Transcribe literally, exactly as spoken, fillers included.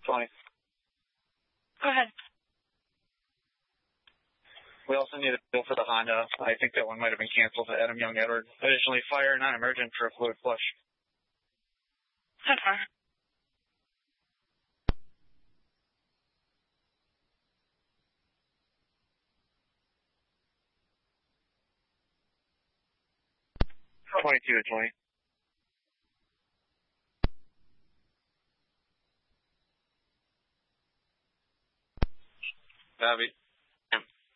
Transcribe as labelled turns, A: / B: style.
A: twenty.
B: Go ahead.
A: We also need a bill for the Honda. I think that one might have been canceled to Adam Young Edward. Additionally, fire non-emergent for a fluid flush.
B: Okay.
A: twenty-two to twenty.
C: Copy.